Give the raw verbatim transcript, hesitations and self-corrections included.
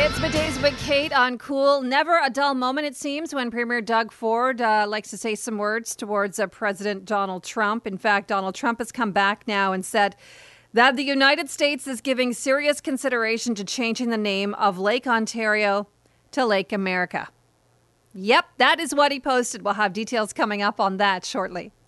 It's Middays with Kate on Cool. Never a dull moment, it seems, when Premier Doug Ford uh, likes to say some words towards uh, President Donald Trump. In fact, Donald Trump has come back now and said that the United States is giving serious consideration to changing the name of Lake Ontario to Lake America. Yep, that is what he posted. We'll have details coming up on that shortly.